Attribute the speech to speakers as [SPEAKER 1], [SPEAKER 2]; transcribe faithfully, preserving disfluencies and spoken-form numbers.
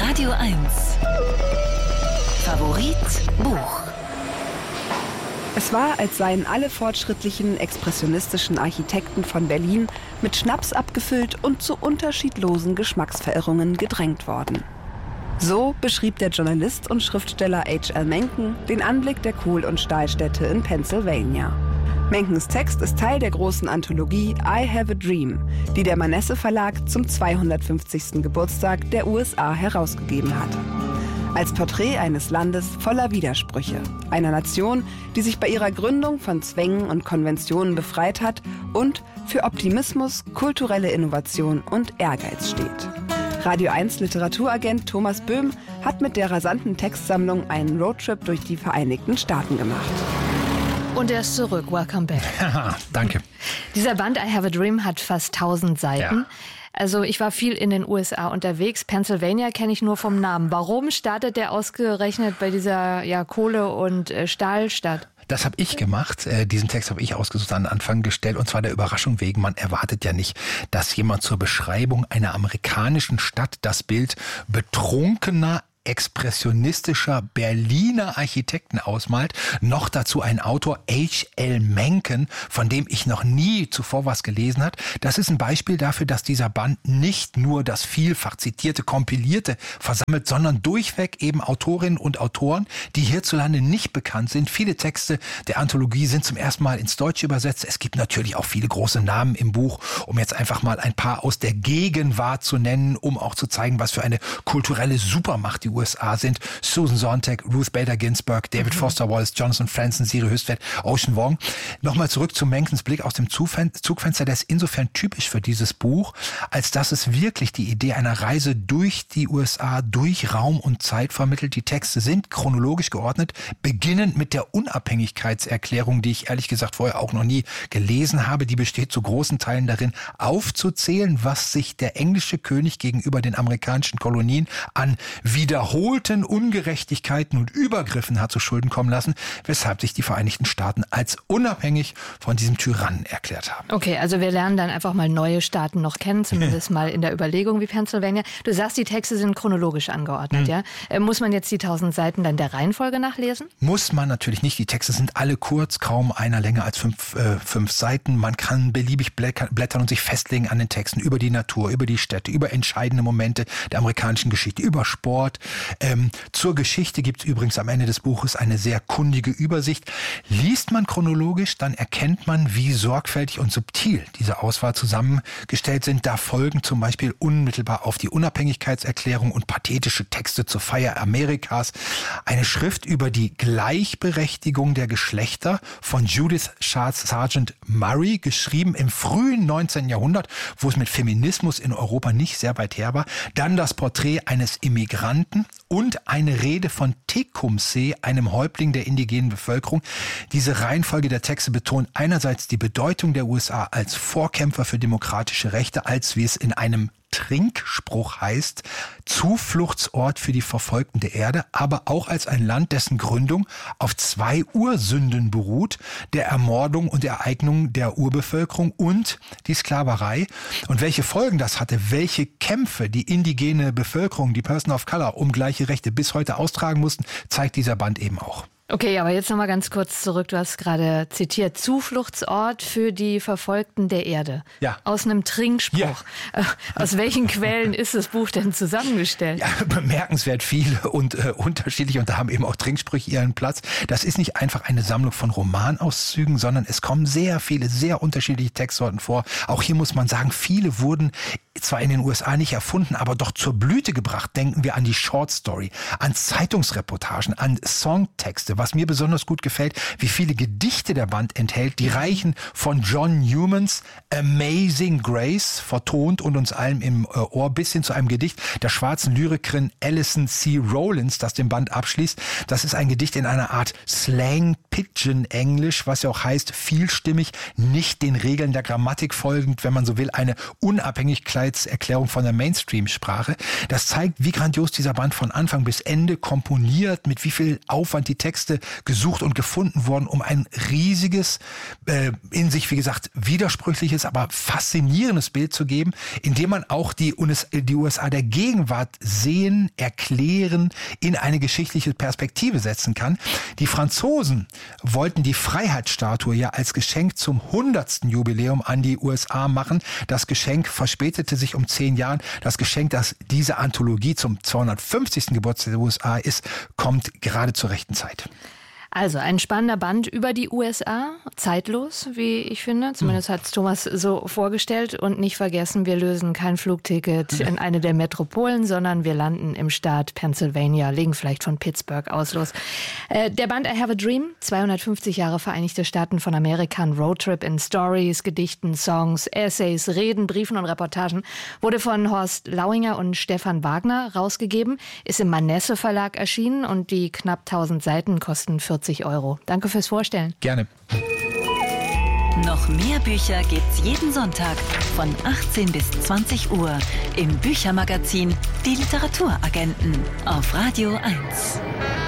[SPEAKER 1] Radio eins. Favorit Buch.
[SPEAKER 2] Es war, als seien alle fortschrittlichen expressionistischen Architekten von Berlin mit Schnaps abgefüllt und zu unterschiedlosen Geschmacksverirrungen gedrängt worden. So beschrieb der Journalist und Schriftsteller H L Mencken den Anblick der Kohl- und Stahlstädte in Pennsylvania. Menkens Text ist Teil der großen Anthologie I Have a Dream, die der Manesse Verlag zum zweihundertfünfzigsten Geburtstag der U S A herausgegeben hat. Als Porträt eines Landes voller Widersprüche, einer Nation, die sich bei ihrer Gründung von Zwängen und Konventionen befreit hat und für Optimismus, kulturelle Innovation und Ehrgeiz steht. Radio eins Literaturagent Thomas Böhm hat mit der rasanten Textsammlung einen Roadtrip durch die Vereinigten Staaten gemacht.
[SPEAKER 3] Und er ist zurück. Welcome back.
[SPEAKER 4] Ja, danke.
[SPEAKER 3] Dieser Band I Have a Dream hat fast tausend Seiten.
[SPEAKER 4] Ja.
[SPEAKER 3] Also ich war viel in den U S A unterwegs. Pennsylvania kenne ich nur vom Namen. Warum startet der ausgerechnet bei dieser ja, Kohle- und äh, Stahlstadt?
[SPEAKER 4] Das habe ich gemacht. Äh, diesen Text habe ich ausgesucht, an den Anfang gestellt. Und zwar der Überraschung wegen. Man erwartet ja nicht, dass jemand zur Beschreibung einer amerikanischen Stadt das Bild betrunkener, expressionistischer Berliner Architekten ausmalt, noch dazu ein Autor H L Mencken, von dem ich noch nie zuvor was gelesen habe. Das ist ein Beispiel dafür, dass dieser Band nicht nur das vielfach zitierte, kompilierte versammelt, sondern durchweg eben Autorinnen und Autoren, die hierzulande nicht bekannt sind. Viele Texte der Anthologie sind zum ersten Mal ins Deutsche übersetzt. Es gibt natürlich auch viele große Namen im Buch, um jetzt einfach mal ein paar aus der Gegenwart zu nennen, um auch zu zeigen, was für eine kulturelle Supermacht die U S A sind. Susan Sontag, Ruth Bader Ginsburg, David mhm. Foster Wallace, Jonathan Franzen, Siri Hustvedt, Ocean Vuong. Nochmal zurück zu Menkens Blick aus dem Zugfenster. Der ist insofern typisch für dieses Buch, als dass es wirklich die Idee einer Reise durch die U S A, durch Raum und Zeit vermittelt. Die Texte sind chronologisch geordnet, beginnend mit der Unabhängigkeitserklärung, die ich ehrlich gesagt vorher auch noch nie gelesen habe. Die besteht zu großen Teilen darin, aufzuzählen, was sich der englische König gegenüber den amerikanischen Kolonien an wiederholten Ungerechtigkeiten und Übergriffen hat zu Schulden kommen lassen, weshalb sich die Vereinigten Staaten als unabhängig von diesem Tyrannen erklärt haben.
[SPEAKER 3] Okay, also wir lernen dann einfach mal neue Staaten noch kennen, zumindest mal in der Überlegung wie Pennsylvania. Du sagst, die Texte sind chronologisch angeordnet, hm. ja? Äh, muss man jetzt die tausend Seiten dann der Reihenfolge nachlesen?
[SPEAKER 4] Muss man natürlich nicht. Die Texte sind alle kurz, kaum einer länger als fünf, äh, fünf Seiten. Man kann beliebig blättern und sich festlegen an den Texten über die Natur, über die Städte, über entscheidende Momente der amerikanischen Geschichte, über Sport. Ähm, zur Geschichte gibt es übrigens am Ende des Buches eine sehr kundige Übersicht. Liest man chronologisch, dann erkennt man, wie sorgfältig und subtil diese Auswahl zusammengestellt sind. Da folgen zum Beispiel unmittelbar auf die Unabhängigkeitserklärung und pathetische Texte zur Feier Amerikas eine Schrift über die Gleichberechtigung der Geschlechter von Judith Sargent Murray, geschrieben im frühen neunzehnten Jahrhundert, wo es mit Feminismus in Europa nicht sehr weit her war. Dann das Porträt eines Immigranten und eine Rede von Tecumseh, einem Häuptling der indigenen Bevölkerung. Diese Reihenfolge der Texte betont einerseits die Bedeutung der U S A als Vorkämpfer für demokratische Rechte, als, wie es in einem Trinkspruch heißt, Zufluchtsort für die Verfolgten der Erde, aber auch als ein Land, dessen Gründung auf zwei Ursünden beruht, der Ermordung und Ereignung der Urbevölkerung und die Sklaverei. Und welche Folgen das hatte, welche Kämpfe die indigene Bevölkerung, die Person of Color, um gleiche Rechte bis heute austragen mussten, zeigt dieser Band eben auch.
[SPEAKER 3] Okay, aber jetzt noch mal ganz kurz zurück. Du hast gerade zitiert, Zufluchtsort für die Verfolgten der Erde.
[SPEAKER 4] Ja.
[SPEAKER 3] Aus einem Trinkspruch.
[SPEAKER 4] Ja.
[SPEAKER 3] Aus welchen Quellen ist das Buch denn zusammengestellt?
[SPEAKER 4] Ja, bemerkenswert viele und äh, unterschiedlich, und da haben eben auch Trinksprüche ihren Platz. Das ist nicht einfach eine Sammlung von Romanauszügen, sondern es kommen sehr viele, sehr unterschiedliche Textsorten vor. Auch hier muss man sagen, viele wurden zwar in den U S A nicht erfunden, aber doch zur Blüte gebracht. Denken wir an die Short Story, an Zeitungsreportagen, an Songtexte. Was mir besonders gut gefällt, wie viele Gedichte der Band enthält, die reichen von John Newmans Amazing Grace, vertont und uns allen im äh, Ohr, bis hin zu einem Gedicht der schwarzen Lyrikerin Alison C. Rollins, das den Band abschließt. Das ist ein Gedicht in einer Art Slang-Pidgin-Englisch, was ja auch heißt, vielstimmig, nicht den Regeln der Grammatik folgend, wenn man so will, eine Unabhängigkeit Abhängigkeitserklärung von der Mainstream-Sprache. Das zeigt, wie grandios dieser Band von Anfang bis Ende komponiert, mit wie viel Aufwand die Texte gesucht und gefunden wurden, um ein riesiges, äh, in sich, wie gesagt, widersprüchliches, aber faszinierendes Bild zu geben, indem man auch die U S A der Gegenwart sehen, erklären, in eine geschichtliche Perspektive setzen kann. Die Franzosen wollten die Freiheitsstatue ja als Geschenk zum hundertsten Jubiläum an die U S A machen. Das Geschenk verspätete sich um zehn Jahre. Das Geschenk, das diese Anthologie zum zweihundertfünfzigsten Geburtstag der U S A ist, kommt gerade zur rechten Zeit.
[SPEAKER 3] Also ein spannender Band über die U S A, zeitlos, wie ich finde. Zumindest hat es Thomas so vorgestellt. Und nicht vergessen, wir lösen kein Flugticket in eine der Metropolen, sondern wir landen im Staat Pennsylvania, legen vielleicht von Pittsburgh aus los. Äh, der Band I Have a Dream, zweihundertfünfzig Jahre Vereinigte Staaten von Amerika, ein Roadtrip in Stories, Gedichten, Songs, Essays, Reden, Briefen und Reportagen, wurde von Horst Lauinger und Stefan Wagner rausgegeben, ist im Manesse Verlag erschienen und die knapp tausend Seiten kosten vierzig Euro. Danke fürs Vorstellen.
[SPEAKER 4] Gerne.
[SPEAKER 1] Noch mehr Bücher gibt's jeden Sonntag von achtzehn bis zwanzig Uhr im Büchermagazin Die Literaturagenten auf Radio eins.